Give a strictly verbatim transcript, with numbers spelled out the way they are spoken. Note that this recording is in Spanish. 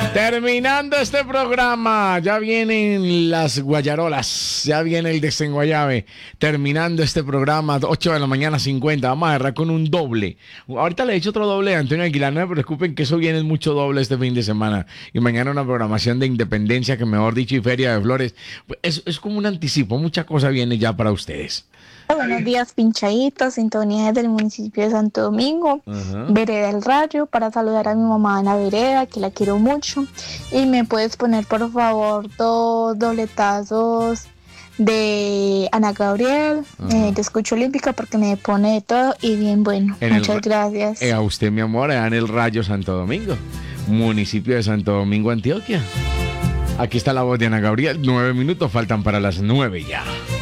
Terminando este programa, ya vienen las guayarolas, ya viene el desenguayabe. Terminando este programa, ocho de la mañana cincuenta, vamos a agarrar con un doble. Ahorita le he hecho otro doble a Antonio Aguilar, no se preocupen que eso viene mucho doble este fin de semana. Y mañana una programación de Independencia, que mejor dicho, y Feria de Flores. Es, es como un anticipo, mucha cosa viene ya para ustedes. Buenos días, pinchaditos, sintonía del municipio de Santo Domingo, Ajá. Vereda del Rayo, para saludar a mi mamá Ana Vereda, que la quiero mucho. Y me puedes poner, por favor, dos dobletazos de Ana Gabriel, eh, de Escucho Olímpica, porque me pone de todo y bien bueno. En el Muchas ra- gracias. Eh, a usted, mi amor, allá en el Rayo Santo Domingo, municipio de Santo Domingo, Antioquia. Aquí está la voz de Ana Gabriel. Nueve minutos faltan para las nueve ya.